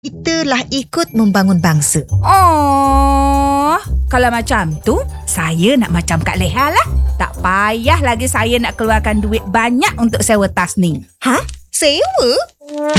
Italah ikut membangun bangsa. Oh, kalau macam tu, saya nak macam Kak Leha lah. Tak payah lagi saya nak keluarkan duit banyak untuk sewa tas ni. Ha? Sewa?